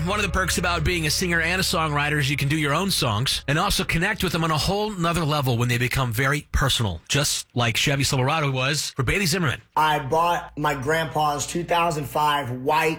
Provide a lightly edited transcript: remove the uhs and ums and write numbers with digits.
One of the perks about being a singer and a songwriter is you can do your own songs and also connect with them on a whole nother level when they become very personal, just like Chevy Silverado was for Bailey Zimmerman. I bought my grandpa's 2005 white